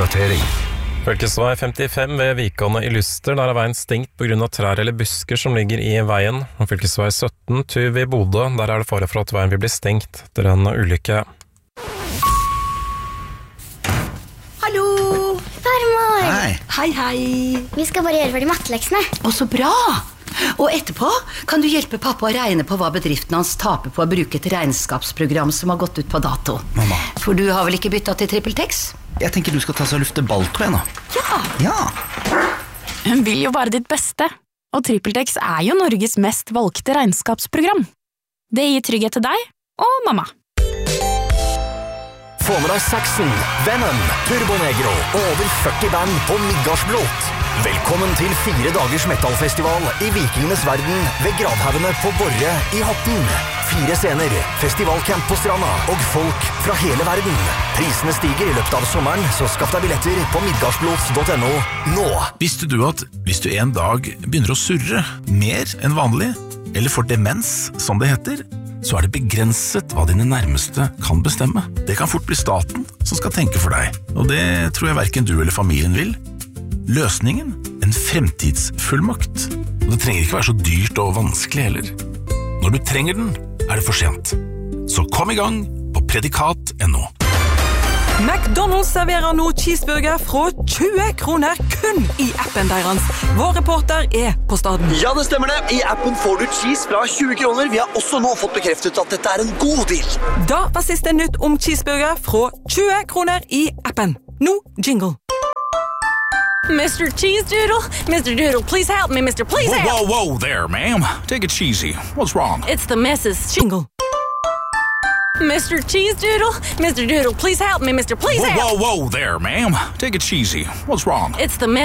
Oppdatering. Fylkesvei 55 ved Vikane i Lyster, der er veien stengt på grunn av trær eller busker som ligger i veien. Og fylkesvei 17 Tuv i Bodø, der er det fare for at veien vil bli stengt etter en ulykke. Hallo! Farmor! Hei. Hei, hei! Vi skal bare gjøre ferdig matteleksene. Å, så bra! Og etterpå kan du hjelpe pappa å regne på hva bedriften hans taper på å bruke et regnskapsprogram som har gått ut på dato. Mamma. For du har vel ikke byttet til TrippelTex? Jeg tenker du skal ta seg og lufte balltro igjen, da. Ja. Hun vil jo bare ditt beste, og TrippelTex er jo Norges mest valgte regnskapsprogram. Det gir trygghet til deg og mamma. Få med deg Saxon, Venom, Turbonegro og over 40 band på Midgardsblot. Velkommen til 4 dagers metalfestival i Vikingenes verden ved Gravhaugene på Borre i Horten. 4 scener, festivalcamp på stranda og folk fra hele verden. Prisene stiger i løpet av sommeren, så skaff deg billetter på midgardsblot.no nå. Visste du at hvis du en dag begynner å surre mer enn vanlig, eller får demens, som det heter, så er det begrenset hva dine nærmeste kan bestemme. Det kan fort bli staten som skal tenke for deg, og det tror jeg hverken du eller familien vil. Løsningen? En fremtidsfullmakt. Og det trenger ikke være så dyrt og vanskelig heller. Når du trenger den, er det for sent. Så kom i gang på predikat.no. McDonald's serverer nå cheeseburger fra 20 kroner kun i appen deres. Vår reporter er på staden. Ja, det stemmer det. I appen får du cheese fra 20 kroner. Vi har også nå fått bekreftet at dette er en god deal. Da var siste nytt om cheeseburger fra 20 kroner i appen. Nå jingle. Mr. Cheese Doodle? Mr. Doodle, please help me, Mr. Please help! Whoa there, ma'am. Take it cheesy. What's wrong? It's the Mrs. Jingle. Mr. Cheese Doodle? Mr. Doodle, please help me, Mr. Please help! Whoa there, ma'am. Take it cheesy. What's wrong? It's the